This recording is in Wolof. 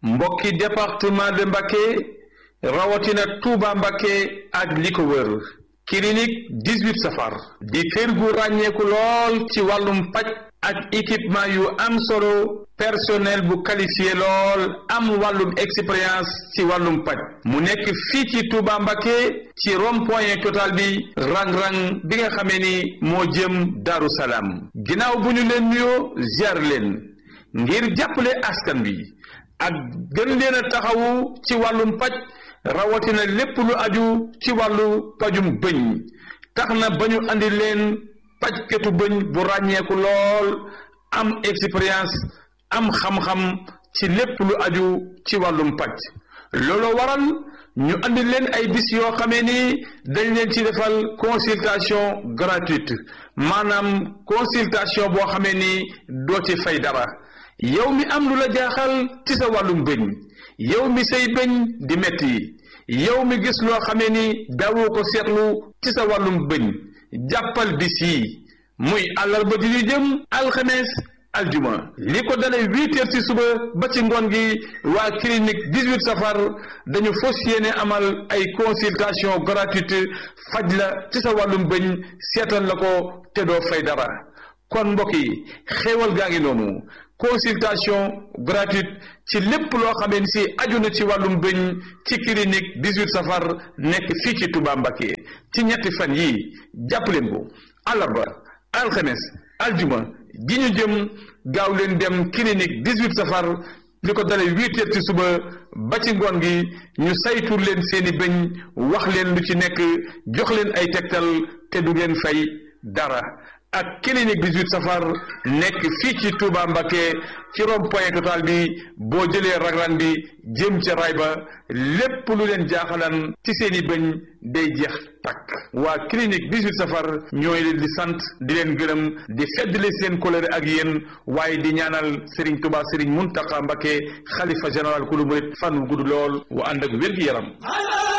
mbokki département de Mbacké rawatina Touba Mbacké ak li ko wër clinique 18 safar di kër gu ràññeeku lool ci wàllum paj ak équipement yu am solo personnel bu qualifié lool am wàllum expérience ci wàllum paj mu nekk fii ci Touba Mbacké ci rond-point Total bi rang-rang bi nga xamee ni moo jëm Daaru Salaam ginnaaw bu ñu leen nuyoo ziar leen ngir jàppale askan wi ak gën leen a taxawu ci wàllum paj rawatina lépp lu aju ci wàllu pajum bëñ tax na ba ñu andi leen pajkatu bëñ bu ràññeeku lool am expérience am xam-xam ci lépp lu aju ci wàllum paj looloo waral ñu andi leen ay bis yoo xamee ni dañ leen ci defal consultation gratuite maanaam consultation boo xamee ni doo ci fay dara yow mi am lu la jaaxal ci sa wàllum bëñ yow mi say bëñ di metti yow mi gis loo xamee ni daawoo ko seetlu ci sa wàllum bëñ jàppal bis yi muy àllarba ji ñu jëm alxames aljuma li ko dalee 8 heures ci suba ba ci ngoon gi waa clinique 18 safar dañu fas yéene amal ay consultation gratuite faj la ci sa wàllum bëñ seetal la ko te doo fay dara kon mbokk yi xéewal gaa ngi noonu consultation gratuite ci lépp loo xamee ni si aju na ci wàllum bëñ ci clinique 18 safar nekk fii ci Touba Mbacké ci ñetti fan yii jàpp leen ko àllarba alxames aljuma ji ñu jëm gaaw leen dem clinique 18 safar li ko dalee 8 heures ci suba ba ci ngoon gi ñu saytu leen seeni bëñ wax leen lu ci nekk jox leen ay tegtal te du ngeen fay dara ak clinique 18 safar nekk fii ci Touba Mbacké ci rond-point Total bi boo jëlee raglan bi jëm ca raay ba lépp lu leen jaaxalan ci seeni bëñ day jeex takk waa clinique 18 safar ñooy leen di sant di leen gërëm di feddali seen kóllëre ak yéen waaye di ñaanal Serigne Touba Serigne Mountakha Mbacké xalifa général kulu murit fan wu gudd lool wa ànd ak wér-gi-yaram